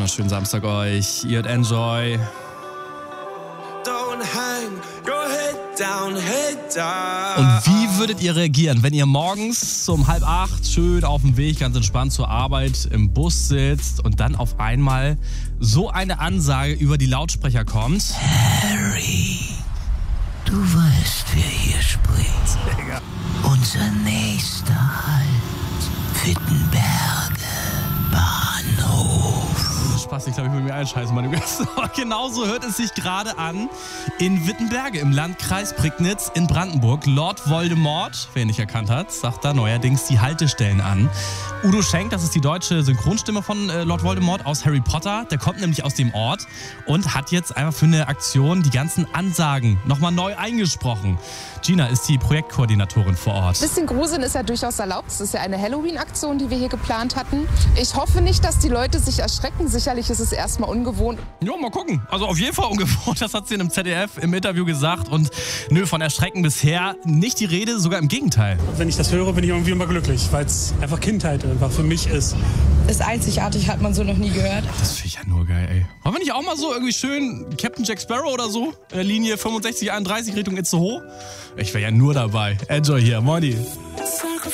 wunderschönen Samstag euch. Ihr hört Enjoy. Don't hang your head down, head down. Und wie würdet ihr reagieren, wenn ihr morgens um 7:30 schön auf dem Weg, ganz entspannt zur Arbeit im Bus sitzt und dann auf einmal so eine Ansage über die Lautsprecher kommt? Harry, du weißt, wer hier spricht. Unser nächster Halt, Wittenberge, Bahnhof. Spaß, ich glaube, ich will mir einscheißen, meine Gäste. Genauso hört es sich gerade an in Wittenberge im Landkreis Prignitz in Brandenburg. Lord Voldemort, wer ihn nicht erkannt hat, sagt da neuerdings die Haltestellen an. Udo Schenk, das ist die deutsche Synchronstimme von Lord Voldemort aus Harry Potter. Der kommt nämlich aus dem Ort und hat jetzt einfach für eine Aktion die ganzen Ansagen nochmal neu eingesprochen. Gina ist die Projektkoordinatorin vor Ort. Bisschen Gruseln ist ja durchaus erlaubt. Es ist ja eine Halloween-Aktion, die wir hier geplant hatten. Ich hoffe nicht, dass die Leute sich erschrecken. Sicherlich ist es erstmal ungewohnt. Ja, mal gucken. Also auf jeden Fall ungewohnt. Das hat sie in einem ZDF im Interview gesagt. Und nö, von Erschrecken bisher nicht die Rede, sogar im Gegenteil. Wenn ich das höre, bin ich irgendwie immer glücklich, weil es einfach Kindheit einfach für mich ist. Ist einzigartig, hat man so noch nie gehört. Das finde ich ja nur geil, ey. Wollen wir nicht auch mal so irgendwie schön Captain Jack Sparrow oder so? Linie 6531 Richtung Itzehoe? Ich wäre ja nur dabei. Enjoy hier, Moini.